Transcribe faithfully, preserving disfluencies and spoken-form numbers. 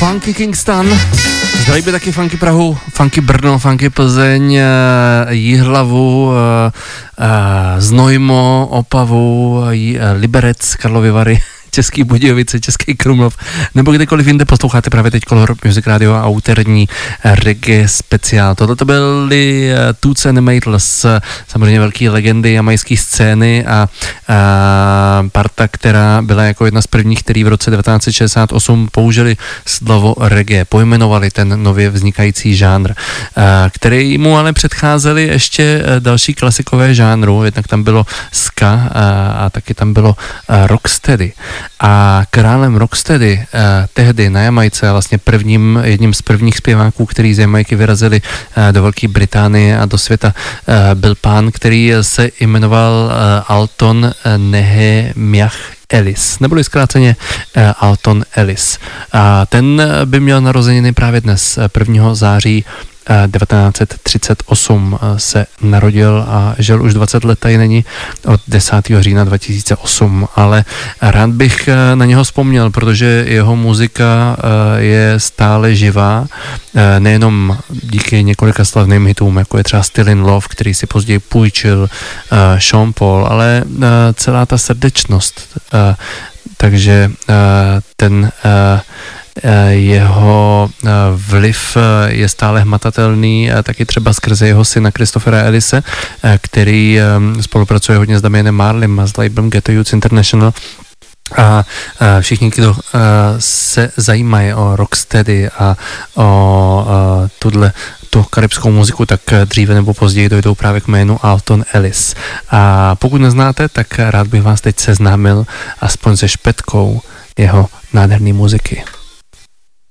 Funky Kingston. Zdraví by taky Funky Prahu, Funky Brno, Funky Plzeň, Jihlavu, Znojmo, Opavu, Liberec, Karlovy Vary, Český Budějovice, Český Krumlov, nebo kdekoliv jinde posloucháte právě teď Color Music Radio a úterní reggae speciál. Tohle to byly Toots and the Maytals, samozřejmě velký legendy jamajské scény a, a parta, která byla jako jedna z prvních, který v roce devatenáct set šedesát osm použili slovo reggae, pojmenovali ten nově vznikající žánr, a, který mu ale předcházely ještě další klasikové žánru, jednak tam bylo ska a, a taky tam bylo rocksteady. A králem rocksteady eh, tehdy na Jamajce, vlastně prvním, jedním z prvních zpěváků, který z Jamajky vyrazili eh, do Velké Británie a do světa, eh, byl pán, který se jmenoval eh, Alton Nehemiah Ellis, neboli zkráceně eh, Alton Ellis. A ten by měl narozeniny právě dnes, prvního září devatenáct set třicet osm se narodil a žil už dvacet let, tady není, od desátého října dva tisíce osm, ale rád bych na něho vzpomněl, protože jeho muzika je stále živá, nejenom díky několika slavným hitům, jako je třeba Still in Love, který si později půjčil Sean Paul, ale celá ta srdečnost, takže ten jeho vliv je stále hmatatelný, taky třeba skrze jeho syna Christophera Ellise, který spolupracuje hodně s Damienem Marleym a s labelem Ghetto Youth International. A všichni, kdo se zajímají o rocksteady a o tuhle tu karibskou muziku, tak dříve nebo později dojdou právě k jménu Alton Ellis. A pokud neznáte, tak rád bych vás teď seznámil aspoň se špetkou jeho nádherné muziky.